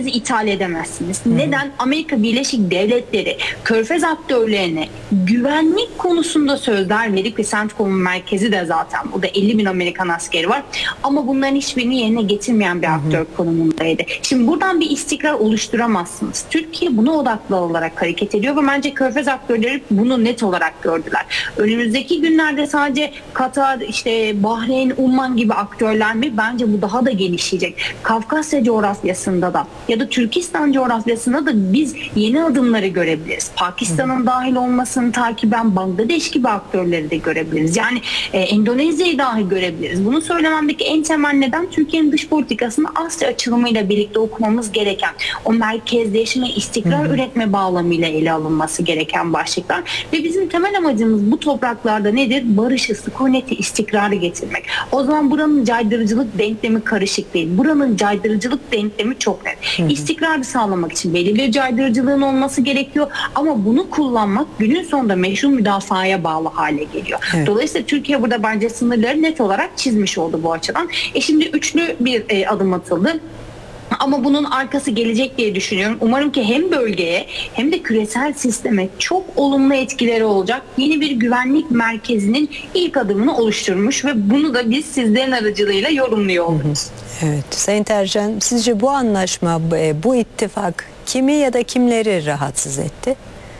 gazi ithal edemezsiniz. Neden? Amerika Birleşik Devletleri Körfez aktörlerine güvenlik konusunda sözler verip ve CENTCOM'un merkezi de zaten burada 50.000 Amerikan askeri var. Ama bunların hiçbirini yerine getirmeyen bir aktör konumundaydı. Şimdi buradan bir istikrar oluşturamazsınız. Türkiye buna odaklı olarak hareket ediyor ve bence Körfez aktörleri bunu net olarak gördüler. Önümüzdeki günlerde sadece Katar, işte Bahreyn, Umman gibi aktörler mi? Bence bu daha da genişleyecek. Kafkasya coğrafyasında da ya da Türkistan coğrafyasında da biz yeni adımları görebiliriz. Pakistan'ın dahil olmasını takiben Bangladeş gibi aktörleri de görebiliriz. Yani Endonezya'yı dahi görebiliriz. Bunu söylememdeki en temel neden Türkiye'nin dış politikasını Asya açılımıyla birlikte okumamız gereken, o merkezleşme, istikrar üretme bağlamıyla ele alınması gereken başlıklar ve bizim temel amacımız bu topraklarda nedir? Barışı, sükuneti, istikrarı getirmek. O zaman buranın caydırıcılık denklemi karışık değil. Buranın caydırıcılık denklemi çok net. İstikrarı sağlamak için belli bir caydırıcılığın olması gerekiyor ama bunu kullanmak günün sonunda meşru müdafaya bağlı hale geliyor. Evet. Dolayısıyla Türkiye burada bence sınırları net olarak çizmiş oldu bu açıdan. Şimdi üçlü bir adım atıldı. Ama bunun arkası gelecek diye düşünüyorum. Umarım ki hem bölgeye hem de küresel sisteme çok olumlu etkileri olacak. Yeni bir güvenlik merkezinin ilk adımını oluşturmuş ve bunu da biz sizlerin aracılığıyla yorumluyor olduk. Evet. Sayın Tercan, sizce bu anlaşma, bu ittifak kimi ya da kimleri rahatsız etti?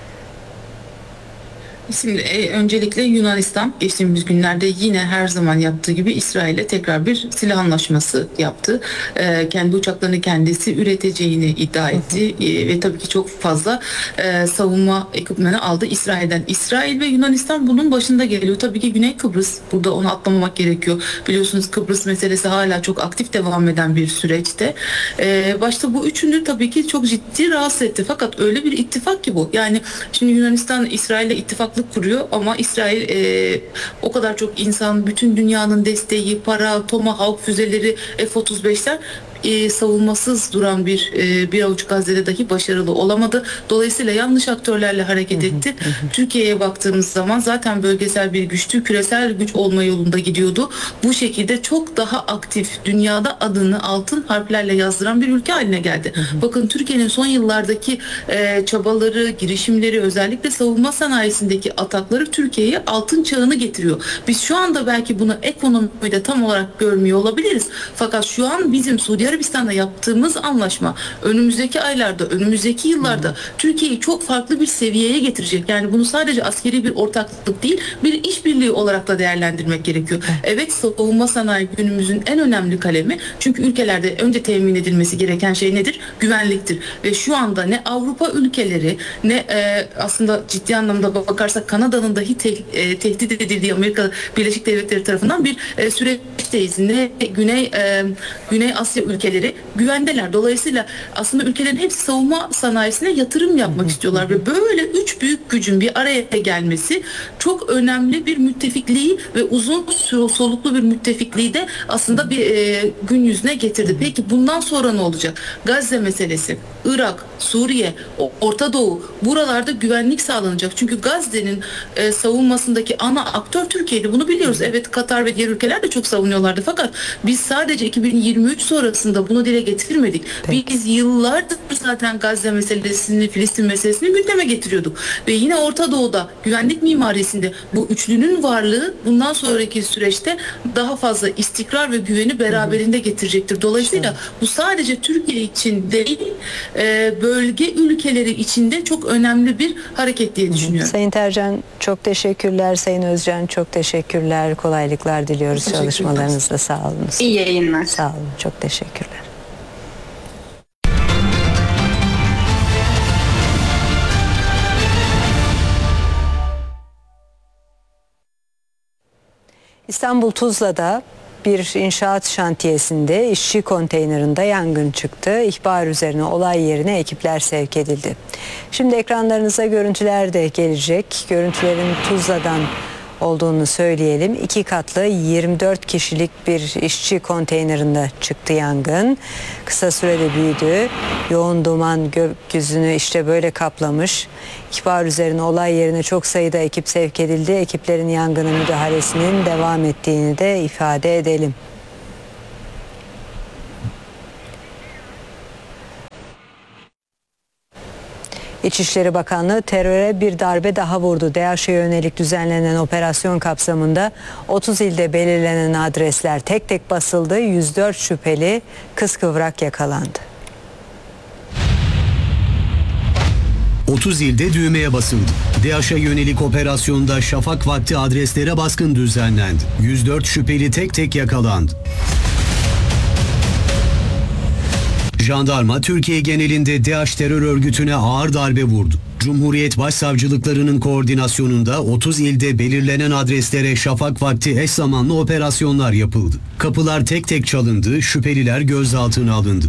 Şimdi öncelikle Yunanistan geçtiğimiz günlerde yine her zaman yaptığı gibi İsrail'e tekrar bir silah anlaşması yaptı. Kendi uçaklarını kendisi üreteceğini iddia etti ve tabii ki çok fazla savunma ekipmanı aldı İsrail'den. İsrail ve Yunanistan bunun başında geliyor. Tabii ki Güney Kıbrıs, burada onu atlamamak gerekiyor. Biliyorsunuz Kıbrıs meselesi hala çok aktif devam eden bir süreçte. Başta bu üçünü tabii ki çok ciddi rahatsız etti. Fakat öyle bir ittifak ki bu. Yani şimdi Yunanistan İsrail'le ittifaklı kuruyor ama İsrail o kadar çok insan, bütün dünyanın desteği, para, Tomahawk füzeleri, F-35'ler savunmasız duran bir avuç Gazze'de dahi başarılı olamadı. Dolayısıyla yanlış aktörlerle hareket etti. Türkiye'ye baktığımız zaman zaten bölgesel bir güçtü, küresel güç olma yolunda gidiyordu. Bu şekilde çok daha aktif, dünyada adını altın harflerle yazdıran bir ülke haline geldi. Bakın Türkiye'nin son yıllardaki çabaları, girişimleri, özellikle savunma sanayisindeki atakları Türkiye'ye altın çağını getiriyor. Biz şu anda belki bunu ekonomide tam olarak görmüyor olabiliriz. Fakat şu an bizim Suudi Arabistan'da yaptığımız anlaşma önümüzdeki aylarda, önümüzdeki yıllarda Türkiye'yi çok farklı bir seviyeye getirecek. Yani bunu sadece askeri bir ortaklık değil, bir işbirliği olarak da değerlendirmek gerekiyor. Evet, savunma sanayi günümüzün en önemli kalemi. Çünkü ülkelerde önce temin edilmesi gereken şey nedir? Güvenliktir. Ve şu anda ne Avrupa ülkeleri ne aslında ciddi anlamda bakarsak Kanada'nın dahi tehdit edildiği Amerika Birleşik Devletleri tarafından bir süreçteyiz. Ne Güney Asya ülkeleri güvendeler. Dolayısıyla aslında ülkelerin hepsi savunma sanayisine yatırım yapmak istiyorlar ve böyle üç büyük gücün bir araya gelmesi çok önemli bir müttefikliği ve uzun soluklu bir müttefikliği de aslında bir gün yüzüne getirdi. Peki bundan sonra ne olacak? Gazze meselesi, Irak, Suriye, Orta Doğu, buralarda güvenlik sağlanacak. Çünkü Gazze'nin savunmasındaki ana aktör Türkiye'ydi. Bunu biliyoruz. Evet, Katar ve diğer ülkeler de çok savunuyorlardı. Fakat biz sadece 2023 sonrasında bunu dile getirmedik. Peki. Biz yıllardır zaten Gazze meselesini, Filistin meselesini gündeme getiriyorduk. Ve yine Orta Doğu'da güvenlik mimarisinde bu üçlünün varlığı bundan sonraki süreçte daha fazla istikrar ve güveni beraberinde getirecektir. Dolayısıyla bu sadece Türkiye için değil, bölge ülkeleri için de çok önemli bir hareket diye düşünüyorum. Sayın Tercan çok teşekkürler. Sayın Özcan çok teşekkürler. Kolaylıklar diliyoruz çalışmalarınızda. Sağ olun. İyi yayınlar. Sağ olun. Çok teşekkürler. İstanbul Tuzla'da bir inşaat şantiyesinde işçi konteynerinde yangın çıktı. İhbar üzerine olay yerine ekipler sevk edildi. Şimdi ekranlarınıza görüntüler de gelecek. Görüntülerin Tuzla'dan olduğunu söyleyelim. 2 katlı 24 kişilik bir işçi konteynerinde çıktı yangın. Kısa sürede büyüdü. Yoğun duman gökyüzünü işte böyle kaplamış. İhbar üzerine olay yerine çok sayıda ekip sevk edildi. Ekiplerin yangına müdahalesinin devam ettiğini de ifade edelim. İçişleri Bakanlığı teröre bir darbe daha vurdu. DAEŞ'e yönelik düzenlenen operasyon kapsamında 30 ilde belirlenen adresler tek tek basıldı. 104 şüpheli kıskıvrak yakalandı. 30 ilde düğmeye basıldı. DAEŞ'e yönelik operasyonda şafak vakti adreslere baskın düzenlendi. 104 şüpheli tek tek yakalandı. Jandarma Türkiye genelinde DAEŞ terör örgütüne ağır darbe vurdu. Cumhuriyet Başsavcılıklarının koordinasyonunda 30 ilde belirlenen adreslere şafak vakti eş zamanlı operasyonlar yapıldı. Kapılar tek tek çalındı, şüpheliler gözaltına alındı.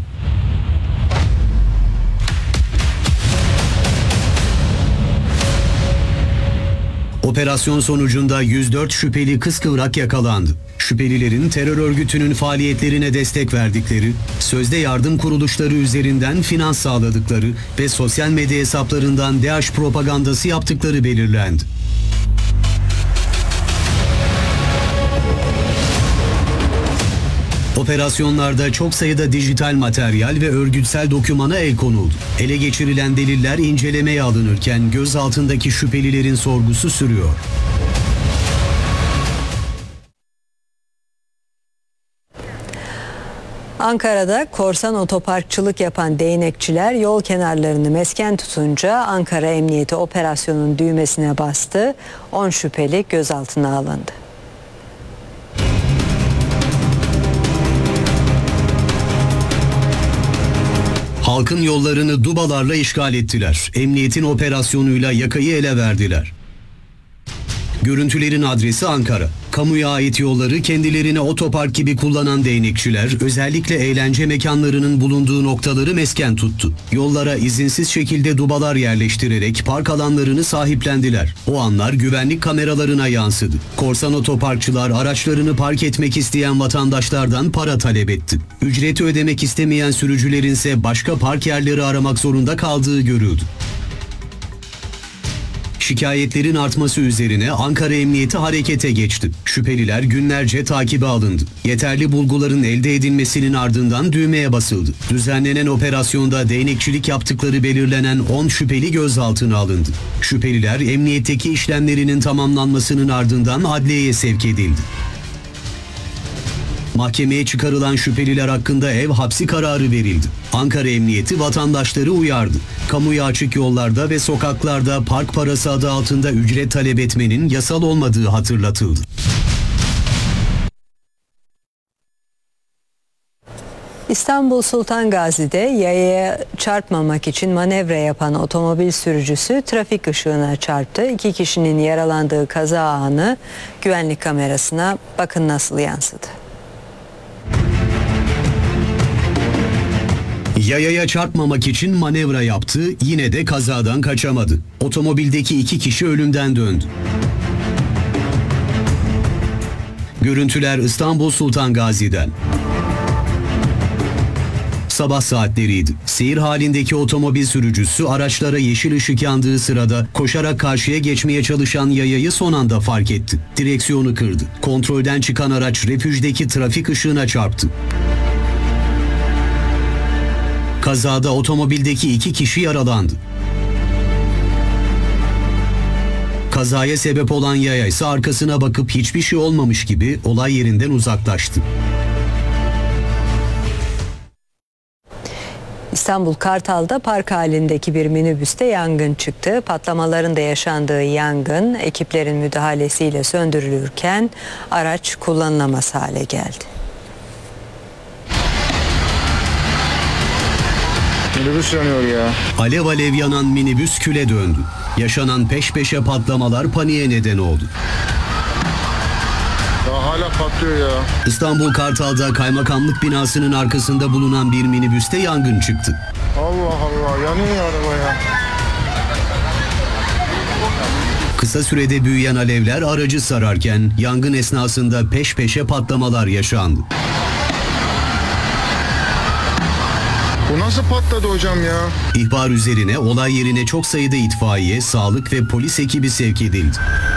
Operasyon sonucunda 104 şüpheli kıskıvrak yakalandı. Şüphelilerin terör örgütünün faaliyetlerine destek verdikleri, sözde yardım kuruluşları üzerinden finans sağladıkları ve sosyal medya hesaplarından DAEŞ propagandası yaptıkları belirlendi. Operasyonlarda çok sayıda dijital materyal ve örgütsel dokümana el konuldu. Ele geçirilen deliller incelemeye alınırken gözaltındaki şüphelilerin sorgusu sürüyor. Ankara'da korsan otoparkçılık yapan değnekçiler yol kenarlarını mesken tutunca Ankara Emniyeti operasyonun düğmesine bastı. 10 şüpheli gözaltına alındı. Halkın yollarını dubalarla işgal ettiler. Emniyetin operasyonuyla yakayı ele verdiler. Görüntülerin adresi Ankara. Kamuya ait yolları kendilerine otopark gibi kullanan değnekçiler özellikle eğlence mekanlarının bulunduğu noktaları mesken tuttu. Yollara izinsiz şekilde dubalar yerleştirerek park alanlarını sahiplendiler. O anlar güvenlik kameralarına yansıdı. Korsan otoparkçılar araçlarını park etmek isteyen vatandaşlardan para talep etti. Ücreti ödemek istemeyen sürücülerin ise başka park yerleri aramak zorunda kaldığı görüldü. Şikayetlerin artması üzerine Ankara Emniyeti harekete geçti. Şüpheliler günlerce takibe alındı. Yeterli bulguların elde edilmesinin ardından düğmeye basıldı. Düzenlenen operasyonda değnekçilik yaptıkları belirlenen 10 şüpheli gözaltına alındı. Şüpheliler emniyetteki işlemlerinin tamamlanmasının ardından adliyeye sevk edildi. Mahkemeye çıkarılan şüpheliler hakkında ev hapsi kararı verildi. Ankara Emniyeti vatandaşları uyardı. Kamuya açık yollarda ve sokaklarda park parası adı altında ücret talep etmenin yasal olmadığı hatırlatıldı. İstanbul Sultan Gazi'de yayaya çarpmamak için manevra yapan otomobil sürücüsü trafik ışığına çarptı. 2 kişinin yaralandığı kaza anı güvenlik kamerasına bakın nasıl yansıdı. Yayaya çarpmamak için manevra yaptı, yine de kazadan kaçamadı. Otomobildeki 2 kişi ölümden döndü. Görüntüler İstanbul Sultan Gazi'den. Sabah saatleriydi. Seyir halindeki otomobil sürücüsü araçlara yeşil ışık yandığı sırada koşarak karşıya geçmeye çalışan yayayı son anda fark etti. Direksiyonu kırdı. Kontrolden çıkan araç refüjdeki trafik ışığına çarptı. Kazada otomobildeki 2 kişi yaralandı. Kazaya sebep olan yaya ise arkasına bakıp hiçbir şey olmamış gibi olay yerinden uzaklaştı. İstanbul Kartal'da park halindeki bir minibüste yangın çıktı. Patlamaların da yaşandığı yangın ekiplerin müdahalesiyle söndürülürken araç kullanılamaz hale geldi. Minibüs yanıyor ya. Alev alev yanan minibüs küle döndü. Yaşanan peş peşe patlamalar paniğe neden oldu. Daha hala patlıyor ya. İstanbul Kartal'da kaymakamlık binasının arkasında bulunan bir minibüste yangın çıktı. Allah Allah, yanıyor araba ya. Kısa sürede büyüyen alevler aracı sararken yangın esnasında peş peşe patlamalar yaşandı. Bu nasıl patladı hocam ya? İhbar üzerine olay yerine çok sayıda itfaiye, sağlık ve polis ekibi sevk edildi.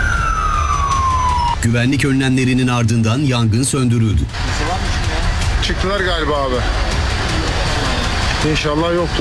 Güvenlik önlemlerinin ardından yangın söndürüldü. Çıktılar galiba abi. İnşallah yoktur.